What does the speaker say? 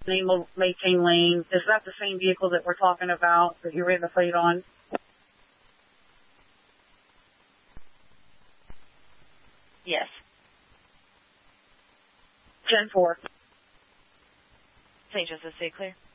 Name will maintain lane. Is that the same vehicle that we're talking about that you ran the plate on? Yes. 10-4. St. Joseph, stay clear.